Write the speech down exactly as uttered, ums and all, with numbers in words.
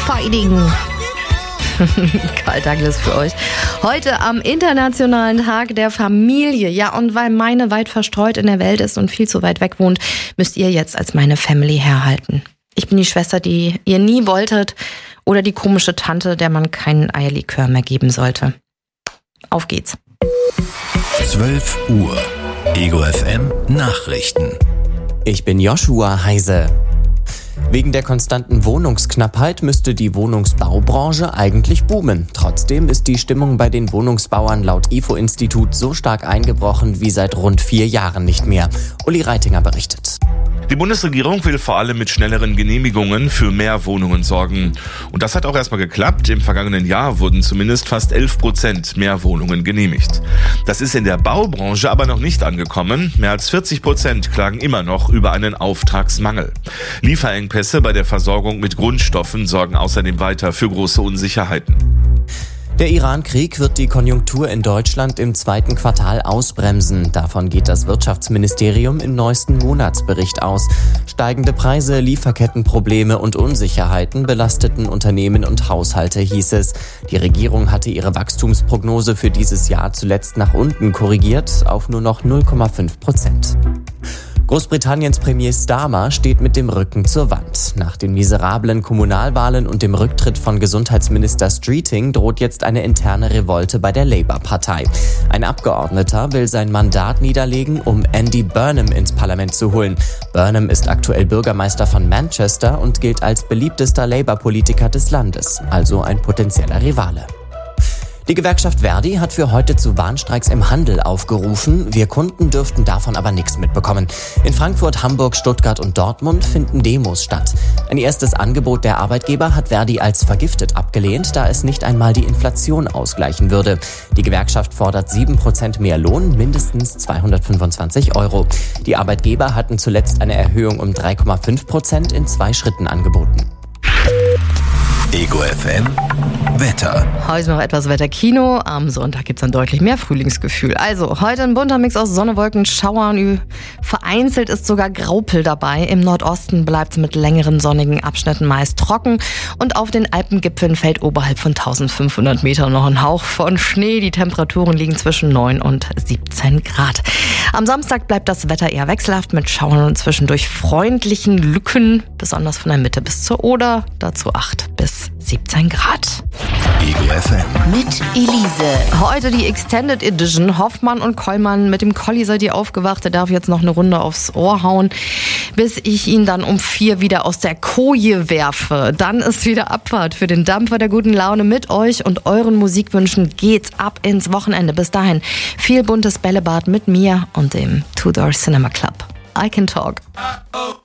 fighting. Karl Douglas für euch. Heute am Internationalen Tag der Familie. Ja, und weil meine weit verstreut in der Welt ist und viel zu weit weg wohnt, müsst ihr jetzt als meine Family herhalten. Ich bin die Schwester, die ihr nie wolltet, oder die komische Tante, der man keinen Eierlikör mehr geben sollte. Auf geht's. zwölf Uhr. Ego F M Nachrichten. Ich bin Joshua Heise. Wegen der konstanten Wohnungsknappheit müsste die Wohnungsbaubranche eigentlich boomen. Trotzdem ist die Stimmung bei den Wohnungsbauern laut I F O-Institut so stark eingebrochen wie seit rund vier Jahren nicht mehr. Uli Reitinger berichtet. Die Bundesregierung will vor allem mit schnelleren Genehmigungen für mehr Wohnungen sorgen. Und das hat auch erstmal geklappt. Im vergangenen Jahr wurden zumindest fast elf Prozent mehr Wohnungen genehmigt. Das ist in der Baubranche aber noch nicht angekommen. Mehr als vierzig Prozent klagen immer noch über einen Auftragsmangel. Lieferengpässe bei der Versorgung mit Grundstoffen sorgen außerdem weiter für große Unsicherheiten. Der Iran-Krieg wird die Konjunktur in Deutschland im zweiten Quartal ausbremsen. Davon geht das Wirtschaftsministerium im neuesten Monatsbericht aus. Steigende Preise, Lieferkettenprobleme und Unsicherheiten belasteten Unternehmen und Haushalte, hieß es. Die Regierung hatte ihre Wachstumsprognose für dieses Jahr zuletzt nach unten korrigiert auf nur noch null Komma fünf Prozent. Großbritanniens Premier Starmer steht mit dem Rücken zur Wand. Nach den miserablen Kommunalwahlen und dem Rücktritt von Gesundheitsminister Streeting droht jetzt eine interne Revolte bei der Labour-Partei. Ein Abgeordneter will sein Mandat niederlegen, um Andy Burnham ins Parlament zu holen. Burnham ist aktuell Bürgermeister von Manchester und gilt als beliebtester Labour-Politiker des Landes, also ein potenzieller Rivale. Die Gewerkschaft Verdi hat für heute zu Warnstreiks im Handel aufgerufen. Wir Kunden dürften davon aber nichts mitbekommen. In Frankfurt, Hamburg, Stuttgart und Dortmund finden Demos statt. Ein erstes Angebot der Arbeitgeber hat Verdi als vergiftet abgelehnt, da es nicht einmal die Inflation ausgleichen würde. Die Gewerkschaft fordert sieben Prozent mehr Lohn, mindestens zweihundertfünfundzwanzig Euro. Die Arbeitgeber hatten zuletzt eine Erhöhung um drei Komma fünf Prozent in zwei Schritten angeboten. Ego F M Wetter. Heute noch etwas Wetterkino. Am Sonntag gibt es dann deutlich mehr Frühlingsgefühl. Also, heute ein bunter Mix aus Sonne, Wolken, Schauern. Vereinzelt ist sogar Graupel dabei. Im Nordosten bleibt es mit längeren sonnigen Abschnitten meist trocken. Und auf den Alpengipfeln fällt oberhalb von eintausendfünfhundert Metern noch ein Hauch von Schnee. Die Temperaturen liegen zwischen neun und siebzehn Grad. Am Samstag bleibt das Wetter eher wechselhaft mit Schauern und zwischendurch freundlichen Lücken. Besonders von der Mitte bis zur Oder. Dazu acht bis siebzehn Grad. Ego F M mit Elise. Heute die Extended Edition. Hoffmann und Kollmann, mit dem Colli seid ihr aufgewacht. Der darf jetzt noch eine Runde aufs Ohr hauen, bis ich ihn dann um vier wieder aus der Koje werfe. Dann ist wieder Abfahrt für den Dampfer der guten Laune. Mit euch und euren Musikwünschen geht's ab ins Wochenende. Bis dahin viel buntes Bällebad mit mir und dem Two Door Cinema Club. I Can Talk. Uh-oh.